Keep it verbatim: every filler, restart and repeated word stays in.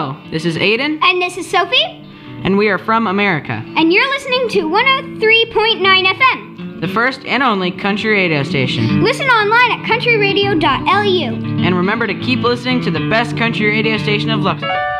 Hello, this is Aiden. And this is Sophie. And we are from America. And you're listening to one oh three point nine F M. The first and only country radio station. Listen online at country radio dot L U. And remember to keep listening to the best country radio station of Luxembourg.